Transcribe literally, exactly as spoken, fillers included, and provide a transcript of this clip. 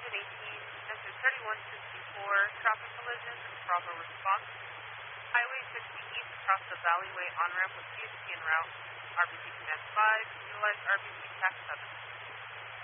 seven eighteen, enter thirty-one sixty-four, traffic collision, Bravo response. Highway fifty east across the Valleyway on-ramp with P S T en route. R B C Command five, utilize R B C Tac seven.